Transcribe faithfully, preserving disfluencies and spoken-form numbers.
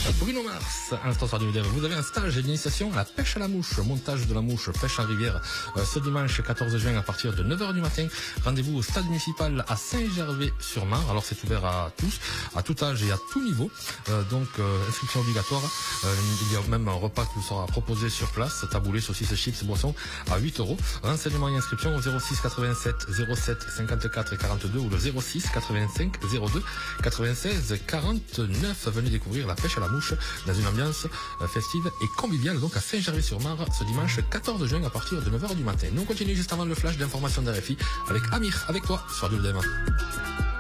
Bruno Mars, instant sur du Dev. Vous avez un stage d'initiation à la pêche à la mouche, montage de la mouche, pêche en rivière, euh, ce dimanche quatorze juin à partir de neuf heures du matin. Rendez-vous au stade municipal à Saint-Gervais-sur-Marne. Alors c'est ouvert à tous, à tout âge et à tout niveau. Euh, donc euh, inscription obligatoire. Euh, il y a même un repas qui vous sera proposé sur place, taboulé, saucisses, chips, boissons à huit euros. Renseignements et inscriptions au zéro six quatre-vingt-sept zéro sept cinquante-quatre quarante-deux ou le zéro six quatre-vingt-cinq zéro deux quatre-vingt-seize quarante-neuf. Venez découvrir la pêche à la mouche dans une ambiance euh, festive et conviviale, donc à Saint-Gervais-sur-Marne ce dimanche quatorze juin à partir de neuf heures du matin. Nous on continue juste avant le flash d'information d'R F I avec Amir, avec toi sur W D M.